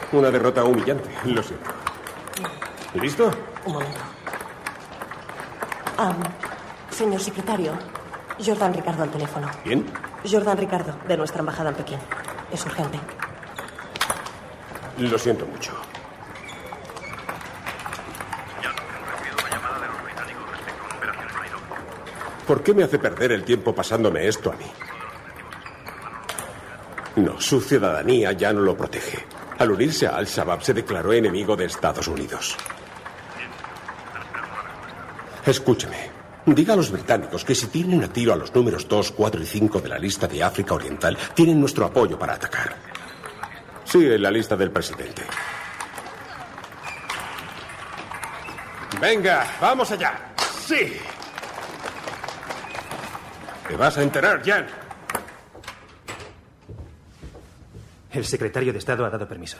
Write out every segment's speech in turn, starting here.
Una derrota humillante, lo siento. ¿Listo? Un momento. Señor secretario, Jordan Ricardo al teléfono. ¿Quién? Jordan Ricardo, de nuestra embajada en Pekín. Es urgente. Lo siento mucho. ¿Por qué me hace perder el tiempo pasándome esto a mí? No, su ciudadanía ya no lo protege. Al unirse a Al-Shabaab se declaró enemigo de Estados Unidos. Escúcheme. Diga a los británicos que si tienen a tiro a los números 2, 4 y 5 de la lista de África Oriental, tienen nuestro apoyo para atacar. Sí, en la lista del presidente. Venga, vamos allá. Sí. Te vas a enterar, Jan. El secretario de Estado ha dado permiso.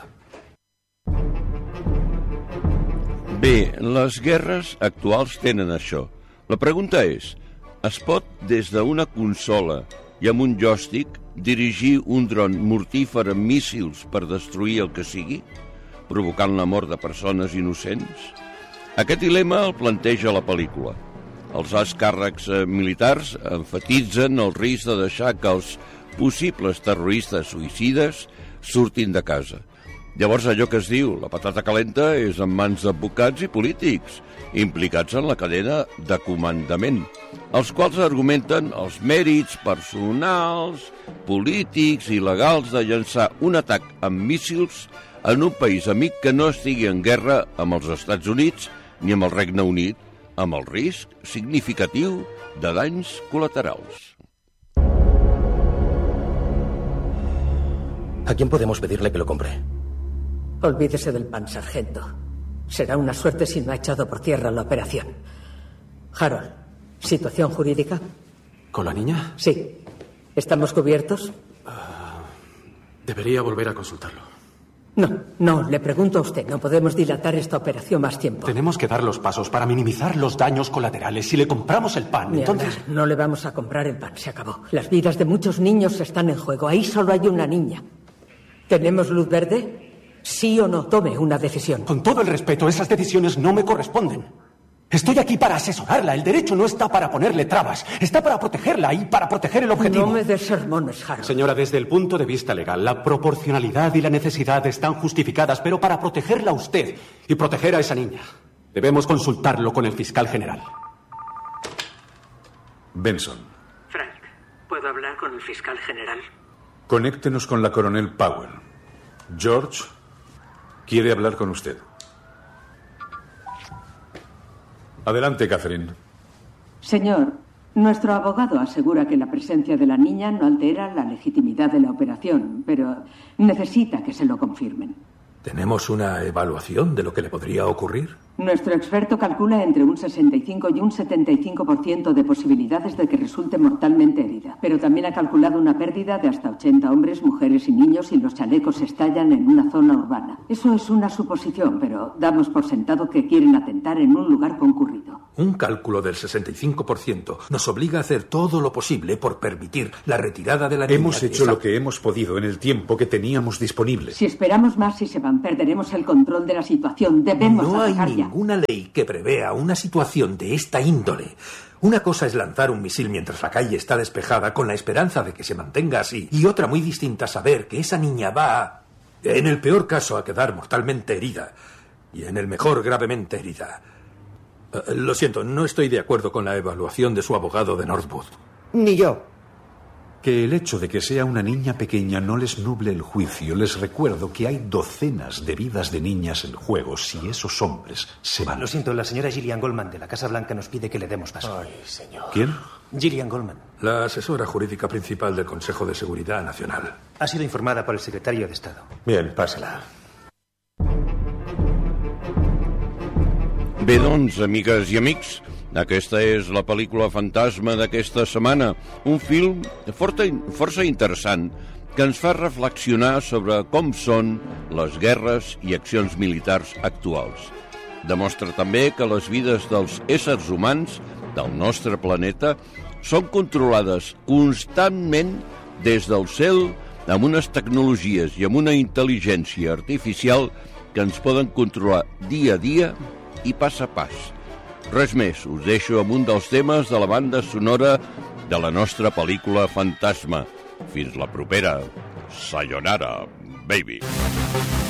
Bé, les guerres actuals tenen això. La pregunta és, es pot des d'una consola i amb un joystick dirigir un dron mortífer amb míssils per destruir el que sigui, provocant la mort de persones innocents? Aquest dilema el planteja la pel·lícula. Els alts càrrecs militars enfatitzen el risc de deixar que els possibles terroristes suïcides surtin de casa. Llavors allò que es diu, la patata calenta, és en mans d'advocats i polítics, implicats en la cadena de comandament, els quals argumenten els mèrits personals, polítics i legals de llançar un atac amb míssils en un país amic que no estigui en guerra amb els Estats Units ni amb el Regne Unit, amb el risc significatiu de danys colaterals. ¿A quién podemos pedirle que lo compre? Olvídese del pan, sargento. Será una suerte si no ha echado por tierra la operación. Harold, ¿situación jurídica? ¿Con la niña? Sí. ¿Estamos cubiertos? Debería volver a consultarlo. No, le pregunto a usted. No podemos dilatar esta operación más tiempo. Tenemos que dar los pasos para minimizar los daños colaterales. Si le compramos el pan, entonces... No le vamos a comprar el pan, se acabó. Las vidas de muchos niños están en juego. Ahí solo hay una niña. ¿Tenemos luz verde? ¿Sí o no? Tome una decisión. Con todo el respeto, esas decisiones no me corresponden. Estoy aquí para asesorarla. El derecho no está para ponerle trabas. Está para protegerla y para proteger el objetivo. No me des sermones, Harold. Señora, desde el punto de vista legal, la proporcionalidad y la necesidad están justificadas, pero para protegerla a usted y proteger a esa niña, debemos consultarlo con el fiscal general. Benson. Frank, ¿puedo hablar con el fiscal general? Conéctenos con la coronel Powell. George quiere hablar con usted. Adelante, Catherine. Señor, nuestro abogado asegura que la presencia de la niña no altera la legitimidad de la operación, pero necesita que se lo confirmen. ¿Tenemos una evaluación de lo que le podría ocurrir? Nuestro experto calcula entre un 65 y un 75% de posibilidades de que resulte mortalmente herida, pero también ha calculado una pérdida de hasta 80 hombres, mujeres y niños si los chalecos estallan en una zona urbana. Eso es una suposición, pero damos por sentado que quieren atentar en un lugar concurrido. Un cálculo del 65% nos obliga a hacer todo lo posible por permitir la retirada de la niña. Hemos hecho lo que hemos podido en el tiempo que teníamos disponible. Si esperamos más y se van, perderemos el control de la situación. Debemos atacar ya. No hay ninguna ley que prevea una situación de esta índole. Una cosa es lanzar un misil mientras la calle está despejada con la esperanza de que se mantenga así, y otra muy distinta saber que esa niña va, en el peor caso, a quedar mortalmente herida y en el mejor gravemente herida. Lo siento, no estoy de acuerdo con la evaluación de su abogado de Northwood. Ni yo. Que el hecho de que sea una niña pequeña no les nuble el juicio. Les recuerdo que hay docenas de vidas de niñas en juego si esos hombres se van. Lo siento, la señora Gillian Goldman de la Casa Blanca nos pide que le demos paso. Ay, señor. ¿Quién? Gillian Goldman. La asesora jurídica principal del Consejo de Seguridad Nacional. Ha sido informada por el secretario de Estado. Bien, pásala. Bé, doncs, amigues i amics, aquesta és la pel·lícula fantasma d'aquesta setmana, un film força interessant que ens fa reflexionar sobre com són les guerres i accions militars actuals. Demostra també que les vides dels éssers humans del nostre planeta són controlades constantment des del cel amb unes tecnologies i amb una intel·ligència artificial que ens poden controlar dia a dia i pas a pas. Res més, us deixo amb un dels temes de la banda sonora de la nostra pel·lícula Fantasma. Fins la propera. Sayonara, baby.